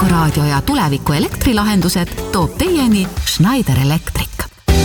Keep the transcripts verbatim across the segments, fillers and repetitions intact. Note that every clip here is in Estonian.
Hommikuraadio ja tuleviku elektrilahendused toob teieni Schneider Electric.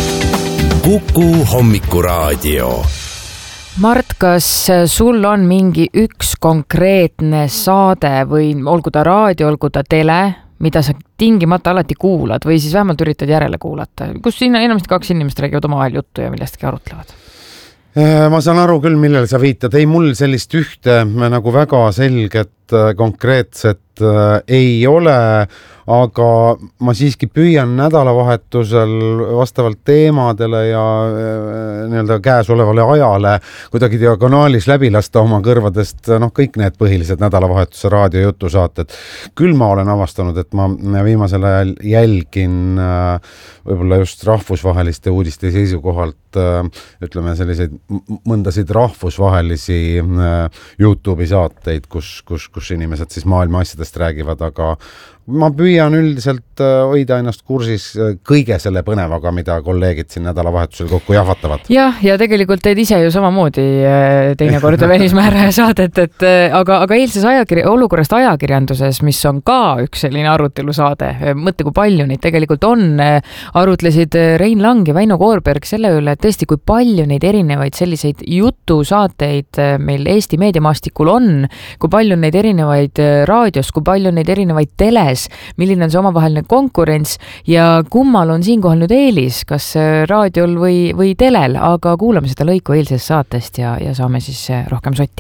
Kuku Hommikuraadio. Mart, kas sul on mingi üks konkreetne saade või olgu ta raadio, olgu ta tele, mida sa tingimata alati kuulad või siis vähemalt üritad järele kuulata, kus enamasti kaks inimest räägivad omavahel juttu ja millestki arutlevad? Ma saan aru küll, millele sa viitad. Ei, mul sellist ühte nagu väga selget, konkreetset ei ole, aga ma siiski püüan nädalavahetusel vastavalt teemadele ja nii-öelda käesolevale ajale kuidagi diagonaalis läbi lasta oma kõrvadest noh, kõik need põhilised nädalavahetuse raadiojutusaated. Küll ma olen avastanud, et ma viimasel ajal jälgin võib-olla just rahvusvaheliste uudiste seisukohalt ütleme selliseid mõndasid rahvusvahelisi YouTube'i saateid, kus, kus, kus inimesed siis maailma asjadest räägivad, aga ma püüan üldiselt hoida ennast kursis kõige selle põnevaga, mida kolleegid siin nädalavahetusel kokku jahvatavad. Jah, ja tegelikult teed ise ju samamoodi teine kord välismääraja saadet, et aga, aga eilses ajakirja, olukorrast ajakirjanduses, mis on ka üks selline arutelusaade, mõtte kui palju neid tegelikult on, arutlesid Rein Lang ja Väino Koorberg selle üle, et tõesti, kui palju neid erinevaid selliseid jutusaateid meil Eesti meediamaastikul on, kui palju neid erinevaid raadios, kui palju neid erinevaid teles, milline on see omavaheline konkurents ja kummal on siinkohal nüüd eelis, kas raadiol või, või telel, aga kuulame seda lõiku eilsest saatest ja, ja saame siis rohkem sotti.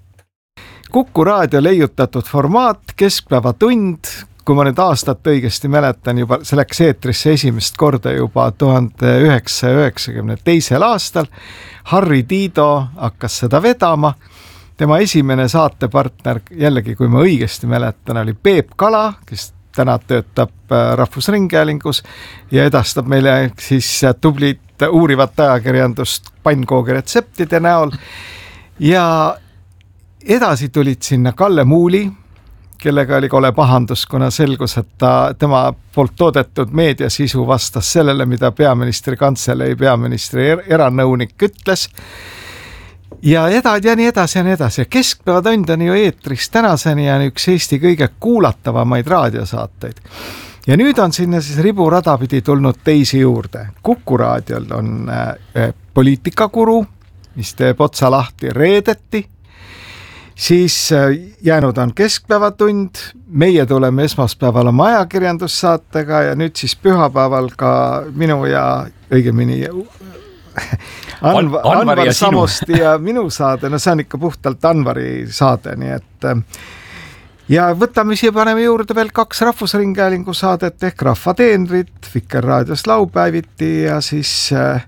Kuku raadio leiutatud formaat, keskpäeva tund, kui ma nüüd aastat õigesti mäletan, juba see läks eetrisse esimest korda juba tuhande üheksasaja üheksakümne teisel aastal. Harri Tiido hakkas seda vedama. Tema esimene saatepartner, jällegi kui ma õigesti mäletan, oli Peep Kala, kes täna töötab Rahvusringhäälingus ja edastab meile siis tublit uurivat ajakirjandust pannkoogi retseptide näol. Ja edasi tulid sinna Kalle Muuli, kellega oli kole pahandus, kuna selgus, et ta, tema poolt toodetud meediasisu vastas sellele, mida peaministri kantselei peaministri eranõunik ütles. Ja, edad, ja nii edasi ja nii edasi. Keskpäevatund on ju eetris tänaseni ja üks Eesti kõige kuulatavamaid raadiosaateid. Ja nüüd on sinna siis riburada pidi tulnud teisi juurde. Kuku raadiol on äh, poliitikakuru, mis teeb otsa lahti reedeti. Siis äh, jäänud on keskpäevatund. Meie tuleme esmaspäeval oma ajakirjandussaatega ja nüüd siis pühapäeval ka minu ja õigemini Anv- Anvar ja Samosti ja minu saade, no see on ikka puhtalt Anvari saade, nii et ja võtame siia paneme juurde veel kaks Rahvusringhäälingu saadet ehk Rahvateenrid, Vikerraadios laupäeviti ja siis äh,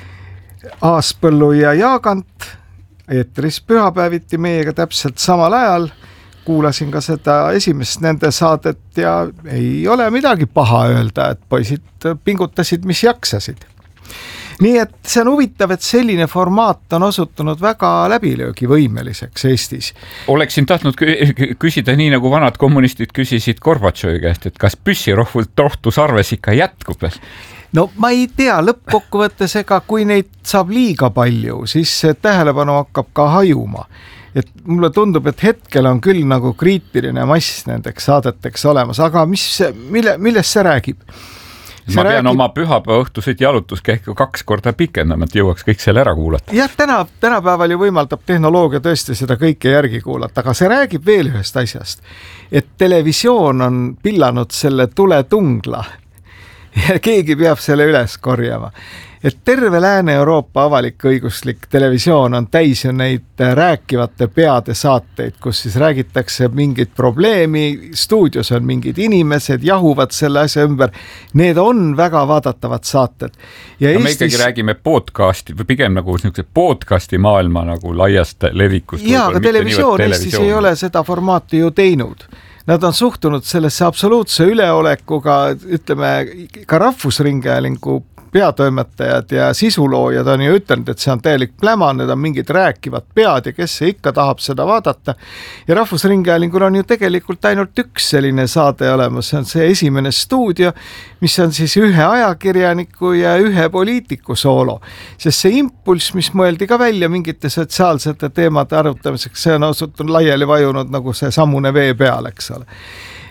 Aaspõllu ja Jaagant eetris pühapäeviti meiega täpselt samal ajal. Kuulasin ka seda esimest nende saadet ja ei ole midagi paha öelda, et poisid pingutasid, mis jaksasid. Nii et see on huvitav, et selline formaat on osutunud väga läbilöögi võimeliseks Eestis. Oleksin tahtnud küsida nii, nagu vanad kommunistid küsisid Gorbatšovi käest, et kas püssirohvult tohtusarves ikka jätkub? No ma ei tea, lõppkokkuvõttes ega kui neid saab liiga palju, siis tähelepanu hakkab ka hajuma. Et mulle tundub, et hetkel on küll nagu kriitiline mass nendeks saadeteks olemas, aga mis, mille, millest see räägib? See ma pean räägib... oma pühapäeva õhtuseid jalutuskäiku kaks korda pikendama, et jõuaks kõik selle ära kuulata. Jah, täna, tänapäeval ju võimaldab tehnoloogia tõesti seda kõike järgi kuulata, aga see räägib veel ühest asjast, et televisioon on pillanud selle tuletungla ja keegi peab selle üles korjama. Et terve Lääne-Euroopa avalik-õiguslik televisioon on täis ju neid rääkivate peade saateid, kus siis räägitakse mingit probleemi, stuudios on mingid inimesed, jahuvad selle asja ümber. Need on väga vaadatavad saated. Ja Eestis... Me ikkagi räägime podcasti või pigem nagu podcasti maailma nagu laiast levikust. Jaa, aga televisioon Eestis ei ole seda formaati ju teinud. Nad on suhtunud sellesse absoluutse üleolekuga, ütleme, ka Rahvusringhäälingu peatoimetajad ja sisuloojad on ju ütelnud, et see on täielik pläma, need on mingid rääkivad pead ja kes ikka tahab seda vaadata. Ja Rahvusringhäälingul on ju tegelikult ainult üks selline saade olemas, see on see esimene stuudio, mis on siis ühe ajakirjaniku ja ühe poliitiku soolo. Sest see impulss, mis mõeldi ka välja mingite sotsiaalsete teemade arutamiseks, see on osutunud laiali vajunud nagu see sammune vee peal, eks ole.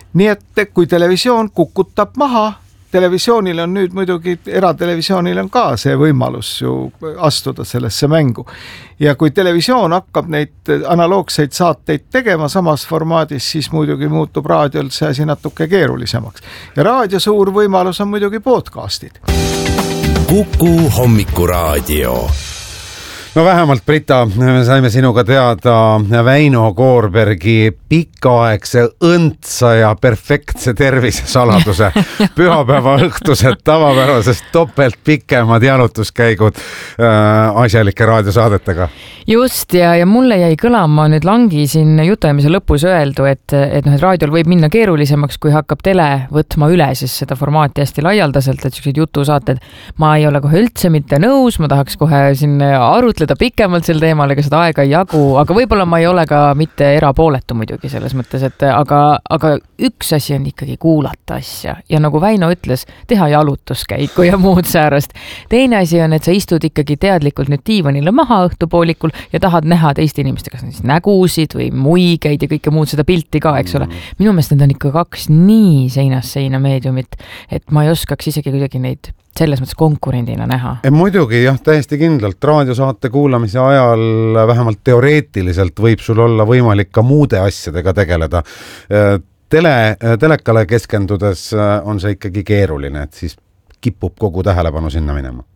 nii et kui televisioon kukutab maha, televisioonil on nüüd muidugi, eratelevisioonil on ka see võimalus ju astuda sellesse mängu. Ja kui televisioon hakkab neid analoogseid saateid tegema samas formaadis, siis muidugi muutub raadiol see asi natuke keerulisemaks. Ja raadio suur võimalus on muidugi podcastid. Kuku hommikuraadio. No vähemalt, Brita, me saime sinuga teada Väino Koorbergi pikaaegse õndsa ja perfektse tervise saladuse. Pühapäeva õhtused tavapärasest topelt pikemad jalutuskäigud äh, asjalike raadiosaadetega. Just, ja, ja mulle jäi kõlama nüüd Langi siin jutuajamise lõpus öeldu, et, et, noh, et raadiol võib minna keerulisemaks, kui hakkab tele võtma üle siis seda formaati hästi laialdaselt, et sellised jutusaated. Ma ei ole kohe üldse mitte nõus, ma tahaks kohe siin arutleda pikemalt sel teemal, ega seda aega ei jagu, aga võib-olla ma ei ole ka mitte erapooletu muidugi selles mõttes, et aga, aga üks asi on ikkagi kuulata asja ja nagu Väino ütles, teha jalutuskäiku ja muud säärast. Teine asi on, et sa istud ikkagi teadlikult nüüd diivanile maha õhtupoolikul ja tahad näha teiste inimestega siis nägusid või muigeid ja kõike muud seda pilti ka, eks ole. Minu meelest need on ikka kaks nii seinast seina meediumit, et ma ei oskaks isegi kuidagi neid selles mõttes konkurendina näha. E, muidugi jah, täiesti kindlalt raadiosaate kuulamise ajal vähemalt teoreetiliselt võib sul olla võimalik ka muude asjadega tegeleda. Tele, telekale keskendudes on see ikkagi keeruline, et siis kipub kogu tähelepanu sinna minema.